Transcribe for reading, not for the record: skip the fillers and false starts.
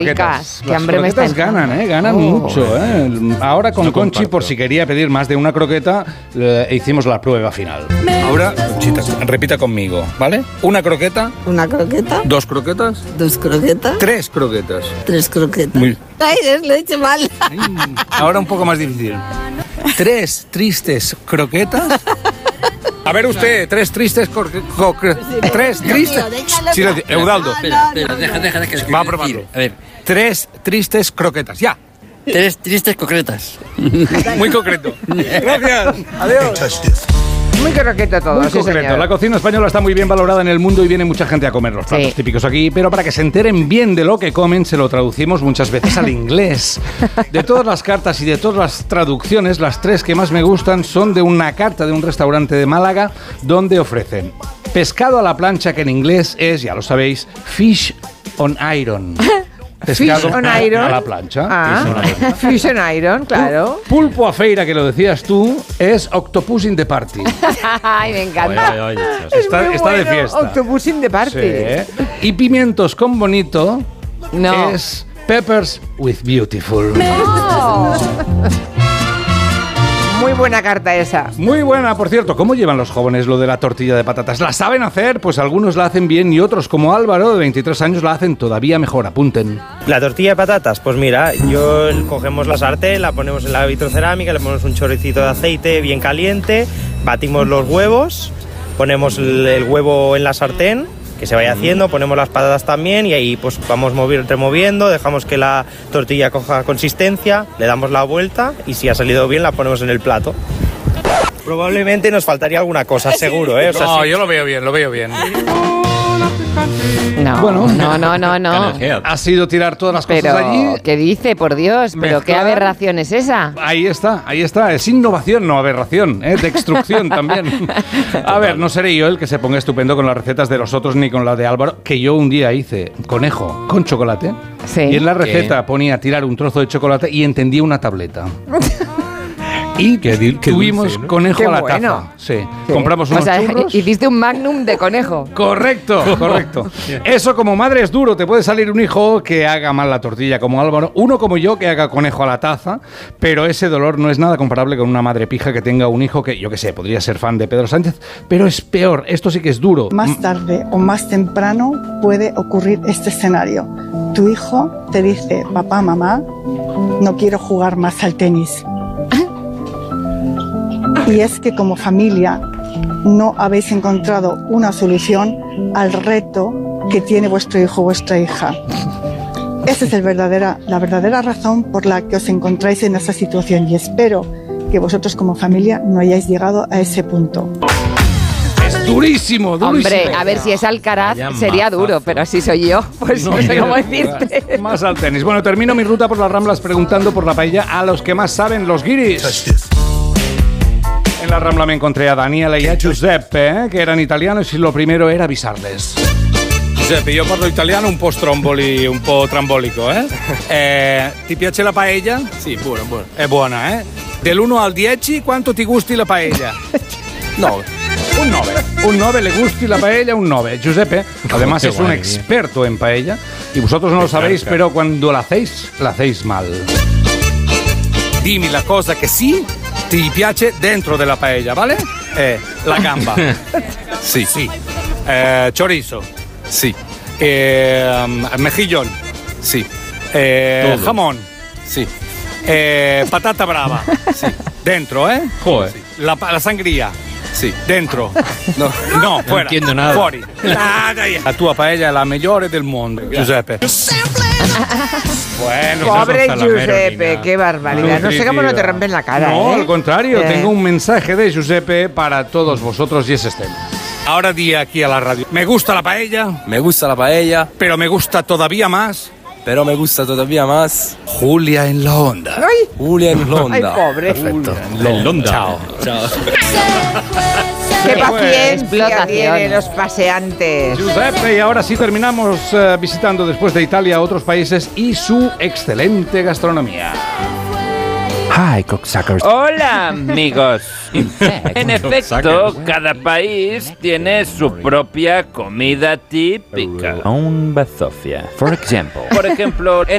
Ricas, que Las hambre me está croquetas ganan mucho. Ahora con Conchi, por si quería pedir más de una croqueta, hicimos la prueba final. Ahora, Conchita, repita conmigo, ¿vale? Una croqueta. Una croqueta. Dos croquetas. Dos croquetas. Tres croquetas. Tres croquetas. Muy- Ay, lo he hecho mal. Ahora un poco más difícil. Tres tristes croquetas. A ver usted, tres tristes tres tristes. Silencio, Eudaldo. Espera, deja que Va a probarlo. A ver, Tres tristes croquetas. Ya. tres tristes concretas. Muy concreto. Gracias. Adiós. Muy croqueto todo, Muy sí, concreto. señor. La cocina española está muy bien valorada en el mundo y viene mucha gente a comer los platos Sí. típicos aquí, pero para que se enteren bien de lo que comen, se lo traducimos muchas veces al inglés. De todas las cartas y de todas las traducciones, las tres que más me gustan son de una carta de un restaurante de Málaga donde ofrecen pescado a la plancha, que en inglés es, ya lo sabéis, fish on iron. Pescado Fish on iron. a la plancha. Ah, Fish on iron, claro. Pulpo a feira, que lo decías tú, es octopus in the party. Ay, me encanta. Es Está- muy está de bueno. fiesta. Octopus in the party. Sí. Y pimientos con bonito No. es peppers with beautiful. Oh. Muy buena carta esa. Muy buena, por cierto. ¿Cómo llevan los jóvenes lo de la tortilla de patatas? ¿La saben hacer? Pues algunos la hacen bien y otros, como Álvaro, de 23 años, la hacen todavía mejor. Apunten. La tortilla de patatas, pues mira, cogemos la sartén, la ponemos en la vitrocerámica, le ponemos un chorricito de aceite bien caliente, batimos los huevos, ponemos el huevo en la sartén, que se vaya haciendo, ponemos las patatas también y ahí pues vamos removiendo, dejamos que la tortilla coja consistencia, le damos la vuelta y si ha salido bien la ponemos en el plato. Probablemente nos faltaría alguna cosa, seguro, ¿eh? O sea, sí. yo lo veo bien, lo veo bien. No, Bueno. no. Ha sido tirar todas las cosas Pero, allí. ¿qué dice, por Dios? ¿Pero qué Mezclar. aberración es esa? Ahí está. Es innovación, no aberración, destrucción también. A ver, no seré yo el que se ponga estupendo con las recetas de los otros ni con la de Álvaro, que yo un día hice conejo con chocolate. Sí. Y en la receta ponía tirar un trozo de chocolate y entendía una tableta. Y tuvimos dulce, ¿no? conejo Qué a la bueno. taza. Sí. Sí. Compramos unos O sea, churros. hiciste un magnum de conejo. Correcto. Eso como madre es duro. Te puede salir un hijo que haga mal la tortilla como Álvaro, uno como yo que haga conejo a la taza, pero ese dolor no es nada comparable con una madre pija que tenga un hijo que, yo qué sé, podría ser fan de Pedro Sánchez, pero es peor. Esto sí que es duro. Más tarde o más temprano puede ocurrir este escenario. Tu hijo te dice, papá, mamá, no quiero jugar más al tenis. Y es que como familia no habéis encontrado una solución al reto que tiene vuestro hijo o vuestra hija. Esa es la verdadera razón por la que os encontráis en esa situación y espero que vosotros como familia no hayáis llegado a ese punto. Es durísimo. Hombre, a ver si es Alcaraz Vaya sería mazazo. duro, pero si soy yo, pues no sé cómo decirte. Más al tenis. Bueno, termino mi ruta por las Ramblas preguntando por la paella a los que más saben, los guiris. En la Rambla me encontré a Daniela y a Giuseppe, que eran italianos, y lo primero era avisarles. Giuseppe, io parlo italiano un po' trambolico, ti piace la paella? Sì, buono. È buona, Dell'1 al 10, quanto ti gusti la paella? 9. Un 9, le gusti la paella, un 9. Giuseppe, además, es un experto en paella, y vosotros no lo sabéis, pero cuando la hacéis mal. Dimi la cosa que sí ti piace dentro de la paella, ¿vale? La gamba. Sì. Chorizo. Sì. Mejillón. Sì. Jamón. Sì. Patata brava. Sì. Dentro, Joder. La sangría. Sì. Dentro. No, fuera. entiendo nada. Fuori. La tua paella è la migliore del mondo, Giuseppe. Bueno, Pobre no son salameros ni Giuseppe, nada. qué barbaridad. No sé cómo no te rompen la cara. No, ¿eh? al contrario, tengo un mensaje de Giuseppe para todos vosotros y es este. Ahora di aquí a la radio. Me gusta la paella, Me gusta la paella, pero me gusta todavía más pero me gusta todavía más Julia en la onda. Ay, Julia en Londa. ay, pobre. Perfecto. Chao. Qué Pues, paciencia explotación. tienen los paseantes. Giuseppe, y ahora sí terminamos visitando después de Italia otros países y su excelente gastronomía. Hi, cocksuckers. Hola, amigos. En efecto, cada país tiene su propia comida típica. Own bazofia. For example. Por ejemplo, en